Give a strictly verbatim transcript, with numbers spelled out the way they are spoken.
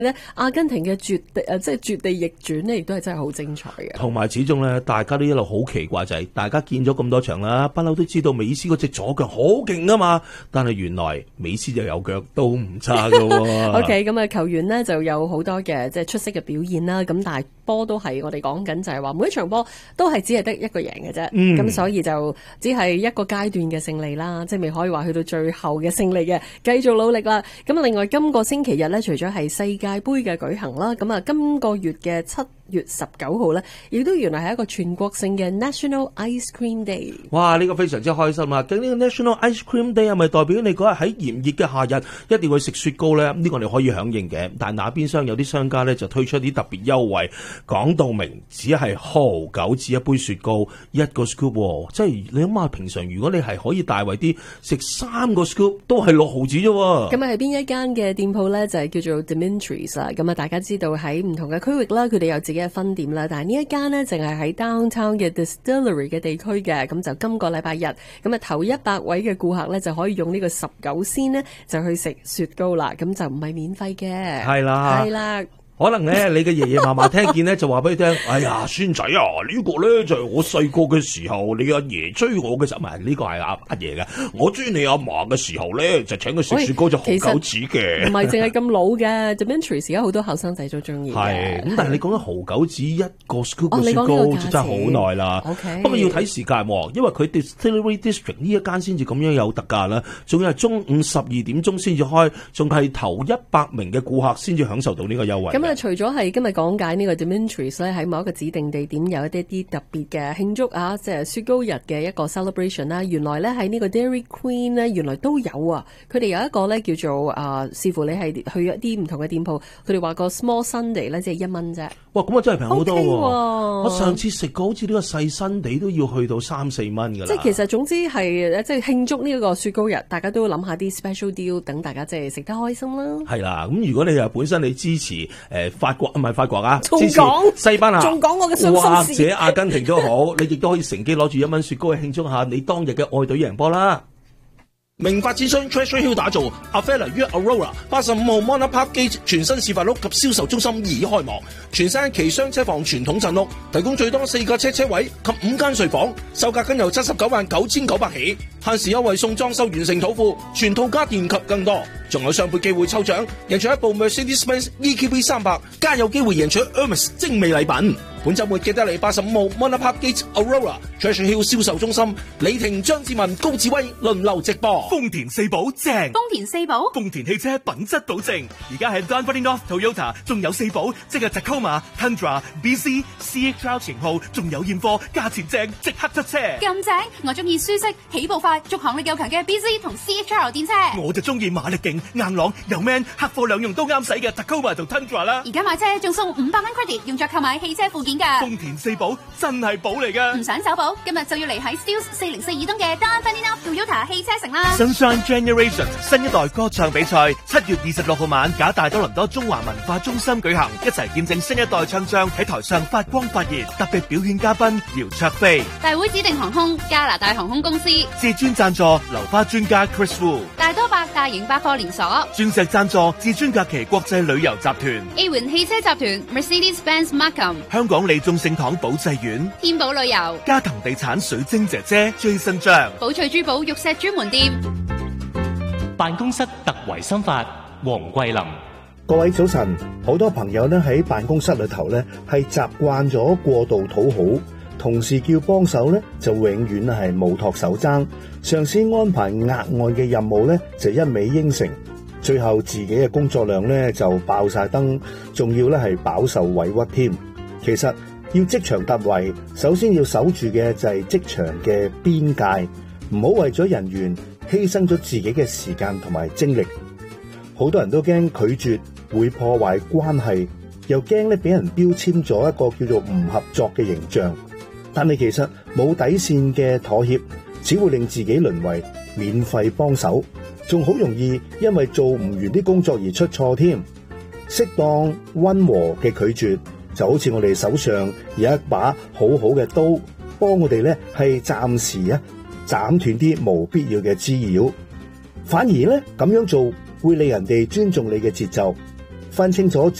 咧阿根廷嘅絕地誒，即係絕地逆轉咧，亦都係真係好精彩嘅。 同埋始終咧，大家都一路好奇怪就係、是，大家見咗咁多場啦，不嬲都知道美斯嗰隻左腳好勁啊嘛，但係原來美斯就有腳都唔差噶、啊。 OK， 咁啊球員呢就有好多嘅即係出色嘅表現啦。咁但係波都係我哋講緊就係話，每一場波都係只係得一個贏嘅啫。咁、嗯、所以就只係一個階段嘅勝利啦，即係未可以話去到最後嘅勝利嘅，繼續努力啦。咁另外今個星期日呢，除咗係世界盃嘅舉行啦，咁啊今個月嘅七月十九號呢，亦都原來係一個全國性嘅 National Ice Cream Day。 哇！呢、這個非常之開心啊！咁呢個 National Ice Cream Day 係咪代表你嗰日喺炎熱嘅夏日一定要去食雪糕呢？呢、這個你可以響應嘅，但係那邊廂有啲商家呢，就推出啲特別優惠，講到明只係毫九子一杯雪糕一個 scoop，、哦、即係你諗下平常如果你係可以大胃啲食三個 scoop 都係六毫子啫。 咁啊係邊一間嘅店鋪呢？就係、是、叫做 Dimitris 啦。咁啊大家知道喺唔同嘅區域啦，佢哋有自己嘅分店啦。但係呢一間呢，淨係喺 Downtown 嘅 Distillery 嘅地區嘅。咁就今個禮拜日，咁啊頭一百位嘅顧客呢，就可以用呢個十九仙呢，就去食雪糕啦。咁就唔係免費嘅。 係啦， 係啦。 可能咧，你嘅爺爺嫲嫲聽見咧，就話俾你聽，哎呀，孫仔啊，呢個咧就係我細個嘅時候，你阿爺追我嘅時候，唔係呢個係阿阿爺嘅，我追你阿嫲嘅時候咧，就請佢食雪糕就毫九子嘅。唔係淨係咁老嘅 Dimitris 而家好多後生仔都中意。 係，咁但係你講緊毫九子一個 scoop 嘅雪糕，就真係好耐啦。不過要睇時間，因為佢 Distillery District 呢一間先至咁樣有特價啦，仲要係中午十二點鐘先至開，仲係頭一百名嘅顧客先至享受到呢個優惠。 除咗係今日講解呢個 Dimitris 咧，喺某一個指定地點有一啲啲特別嘅慶祝啊，即係雪糕日嘅一個 celebration 啦。原來咧喺呢個 Dairy Queen 咧，原來都有啊。佢哋有一個咧叫做啊，視乎你係去一啲唔同嘅店鋪，佢哋話個 Small Sunday 咧，即係一蚊啫。 哇，咁啊真係平好多喎！ okay 喎， 我上次食過好似呢個細新地都要去到三四蚊㗎啦。 即係其實總之係即係慶祝呢個雪糕日，大家都諗下啲 special deal，等大家即係食得開心啦。 係啦，咁如果你又本身你支持誒、呃、法國唔係法國啊， 支持西班牙， 仲講我嘅信心或者阿根廷都好，你亦都可以乘機攞住一蚊雪糕去慶祝下你當日嘅愛隊贏波啦。 明發展商 Treasure Hill 打造 Avella 於 Aurora 八十五號 Monarch Park Gate 全新示範屋及銷售中心已開幕，全新一期雙車房傳統鎮屋，提供最多四個車車位及五間睡房，售價僅由七十九萬九千九百起，限時優惠送裝修完成土庫，全套家電及更多，仲有雙倍機會抽獎，贏取一部 Mercedes-Benz E Q B 三百，加有機會贏取 Hermes 精美禮品。本週末記得嚟八十五號 Monarch Park Gate Aurora Treasure Hill 銷售中心，李婷、張志文、高志威輪流直播。 豐田四寶正， 豐田四寶， 豐田汽車品質保證。而家喺 Dunfermline North Toyota 仲有四寶，即係 Tacoma、Tundra、B C、C X R 型號，仲有現貨，價錢正，即刻執車。 咁正，我中意舒適、起步快、續航力夠強嘅 B C 同 C X R 電車。 我就中意馬力勁、硬朗又 man， 客貨兩用都啱使嘅 Tacoma 同 Tundra 啦。 而家買車仲送五百蚊 credit，用作購買汽車附件噶。 豐田四寶真係寶嚟噶， 唔想走寶，今日就要嚟喺 Steeles 四零四二東嘅 Dunfermline North Toyota 汽車城啦。 Sunshine Generation 新一代歌唱比賽七月二十六號晚，假大多倫多中華文化中心舉行，一齊見證新一代唱將喺台上發光發熱。特別表演嘉賓姚焯菲， 大會指定航空加拿大航空公司， 至尊贊助流花專家 Chris Wu， 大多百大型百貨連鎖， 鑽石贊助至尊假期國際旅遊集團 A 環汽車集團 Mercedes-Benz Markham， 香港利眾聖堂保濟院， 天寶旅遊， 嘉騰地產水晶姐姐 Jason 張， 寶翠珠寶玉石專門店。 辦公室特維心法，黃桂林。 各位早晨，好多朋友呢喺辦公室裏頭呢係習慣咗過度討好，同事叫幫手呢就永遠係冇托手踭，上司安排額外嘅任務呢就一味應承，最後自己嘅工作量呢就爆晒燈，仲要呢係飽受委屈添。其實要職場突圍，首先要守住嘅就係職場嘅邊界，唔好為咗人緣犧牲咗自己嘅時間同埋精力。好多人都驚拒絕會破壞關係，又驚咧俾人標籤咗一個叫做唔合作嘅形象。但係其實冇底線嘅妥協，只會令自己淪為免費幫手，仲好容易因為做唔完啲工作而出錯添。適當溫和嘅拒絕，就好似我哋手上有一把好好嘅刀，幫我哋咧係暫時啊斬斷啲冇必要嘅滋擾。反而咧咁樣做會令人哋尊重你嘅節奏， 分清楚